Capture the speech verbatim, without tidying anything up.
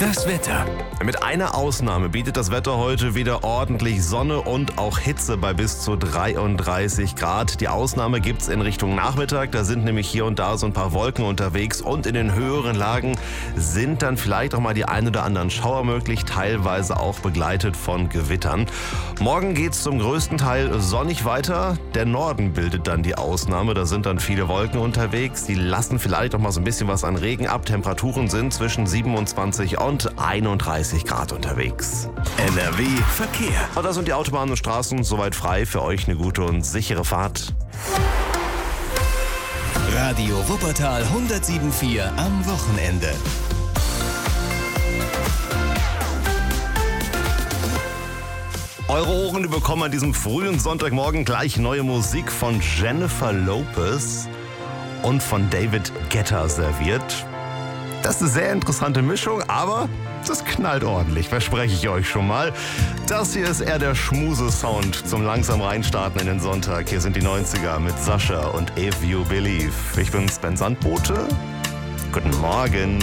Das Wetter. Mit einer Ausnahme bietet das Wetter heute wieder ordentlich Sonne und auch Hitze bei bis zu dreiunddreißig Grad. Die Ausnahme gibt's in Richtung Nachmittag. Da sind nämlich hier und da so ein paar Wolken unterwegs und in den höheren Lagen sind dann vielleicht auch mal die ein oder anderen Schauer möglich, teilweise auch begleitet von Gewittern. Morgen geht's zum größten Teil sonnig weiter. Der Norden bildet dann die Ausnahme. Da sind dann viele Wolken unterwegs. Die lassen vielleicht auch mal so ein bisschen was an Regen ab. Temperaturen sind zwischen siebenundzwanzig und einunddreißig Grad unterwegs. N R W Verkehr. Und da sind die Autobahnen und Straßen soweit frei. Für euch eine gute und sichere Fahrt. Radio Wuppertal hundertsieben Komma vier am Wochenende. Eure Ohren bekommen an diesem frühen Sonntagmorgen gleich neue Musik von Jennifer Lopez und von David Guetta serviert. Das ist eine sehr interessante Mischung, aber das knallt ordentlich, verspreche ich euch schon mal. Das hier ist eher der Schmuse-Sound zum langsam reinstarten in den Sonntag. Hier sind die neunziger mit Sascha und If You Believe. Ich bin Sven Sandbote. Guten Morgen.